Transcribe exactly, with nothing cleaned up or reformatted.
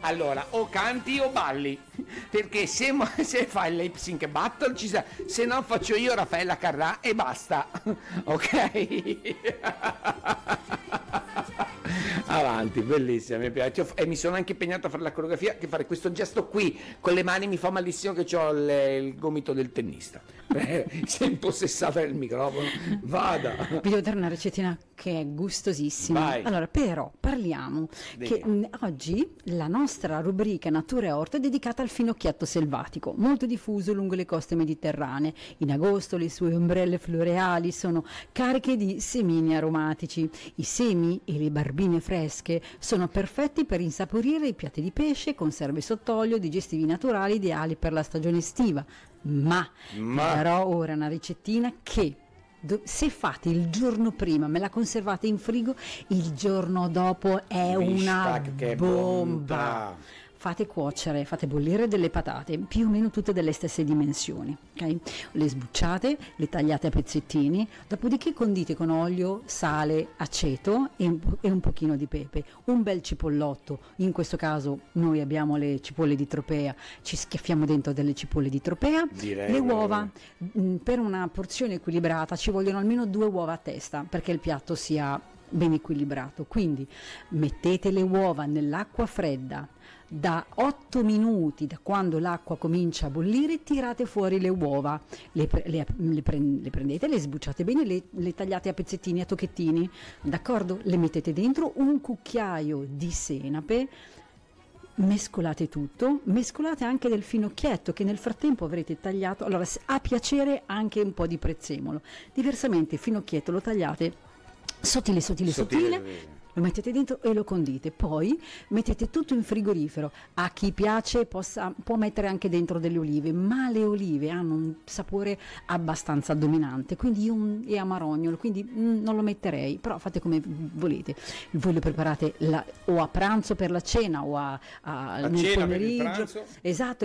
Allora, o canti o balli, perché se, se fai il lip sync battle ci sa, se no faccio io Raffaella Carrà e basta, ok? Avanti, bellissima, mi piace. E mi sono anche impegnato a fare la coreografia, che fare questo gesto qui con le mani mi fa malissimo, che ho il, il gomito del tennista. Eh, sei impossessata del microfono, vada. Vi devo dare una ricettina che è gustosissima. Vai. Allora, però parliamo Vediamo. che mh, oggi la nostra rubrica Natura e Orto è dedicata al finocchietto selvatico, molto diffuso lungo le coste mediterranee. In agosto le sue ombrelle floreali sono cariche di semini aromatici. I semi e le barbine fresche sono perfetti per insaporire i piatti di pesce, conserve sott'olio, digestivi naturali ideali per la stagione estiva. Ma, Ma. però ora una ricettina che do- se fate il giorno prima, me la conservate in frigo, il giorno dopo è una Vista, che bomba. bontà. Fate cuocere, fate bollire delle patate più o meno tutte delle stesse dimensioni, ok? Le sbucciate, le tagliate a pezzettini, dopodiché condite con olio, sale, aceto e un, po- e un pochino di pepe, un bel cipollotto. In questo caso noi abbiamo le cipolle di Tropea, ci schiaffiamo dentro delle cipolle di Tropea. Direi le che- uova, mh, per una porzione equilibrata ci vogliono almeno due uova a testa perché il piatto sia ben equilibrato. Quindi mettete le uova nell'acqua fredda da otto minuti, da quando l'acqua comincia a bollire, tirate fuori le uova, le, pre- le, le, pre- le prendete, le sbucciate bene, le, le tagliate a pezzettini, a tocchettini, d'accordo? Le mettete dentro un cucchiaio di senape, mescolate tutto, mescolate anche del finocchietto che nel frattempo avrete tagliato, allora a piacere anche un po' di prezzemolo, diversamente il finocchietto lo tagliate sottile sottile Sottile, sottile, sottile. lo mettete dentro e lo condite, poi mettete tutto in frigorifero. A chi piace possa, può mettere anche dentro delle olive, ma le olive hanno un sapore abbastanza dominante, quindi io un, e amarognolo, quindi mm, non lo metterei, però fate come volete. Voi lo preparate la, o a pranzo per la cena o a, a, A nel cena per il pomeriggio, pranzo. esatto.